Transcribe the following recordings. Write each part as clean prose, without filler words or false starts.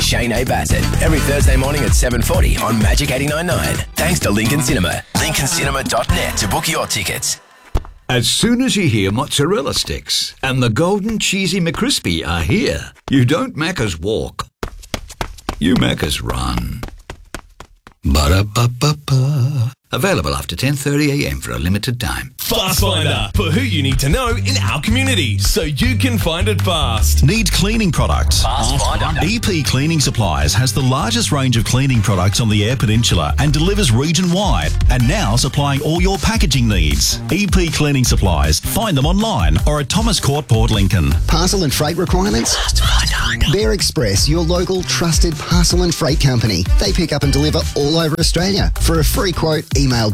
Shane A. Bassett every Thursday morning at 7:40 on Magic 89.9. Thanks to Lincoln Cinema. LincolnCinema.net to book your tickets. As soon as you hear mozzarella sticks and the golden cheesy McCrispy are here, you don't Macca's walk. You Macca's run. Ba-da-ba-ba-ba. Available after 10:30am for a limited time. Fast Finder, for who you need to know in our community, so you can find it fast. Need cleaning products? Fast Finder. EP Cleaning Supplies has the largest range of cleaning products on the Eyre Peninsula and delivers region-wide, and now supplying all your packaging needs. EP Cleaning Supplies. Find them online or at Thomas Court, Port Lincoln. Parcel and freight requirements? Fast Finder. Bear Express, your local trusted parcel and freight company. They pick up and deliver all over Australia. For a free quote, email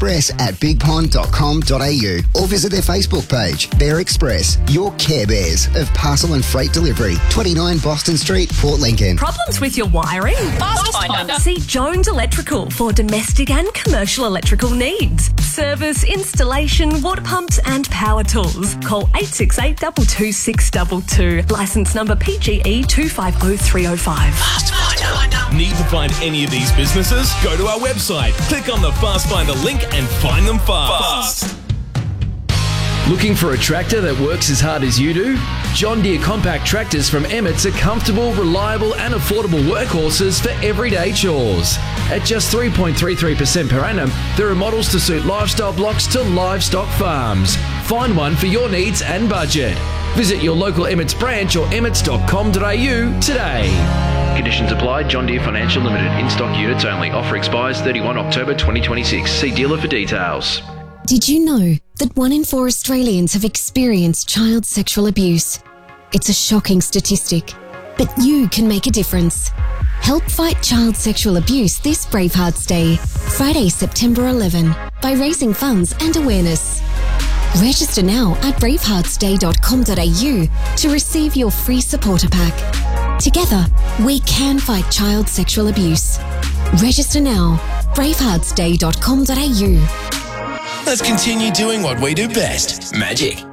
bearexpress@bigpond.com.au or visit their Facebook page. Bear Express, your Care Bears of parcel and freight delivery. 29 Boston Street, Port Lincoln. Problems with your wiring? Fast Finder. See Jones Electrical for domestic and commercial electrical needs. Service, installation, water pumps and power tools. Call 868 22622. Licence number PGE 250305. Fast Finder. Need to find any of these businesses? Go to our website, click on the Fast Finder link and find them fast. Looking for a tractor that works as hard as you do? John Deere compact tractors from Emmett's are comfortable, reliable and affordable workhorses for everyday chores. At just 3.33% per annum, there are models to suit lifestyle blocks to livestock farms. Find one for your needs and budget. Visit your local Emmett's branch or emmets.com.au today. Conditions apply. John Deere Financial Limited. In-stock units only. Offer expires 31 October 2026. See dealer for details. Did you know that 1 in 4 Australians have experienced child sexual abuse? It's a shocking statistic, but you can make a difference. Help fight child sexual abuse this Bravehearts Day, Friday, September 11, by raising funds and awareness. Register now at braveheartsday.com.au to receive your free supporter pack. Together, we can fight child sexual abuse. Register now, braveheartsday.com.au. Let's continue doing what we do best. Magic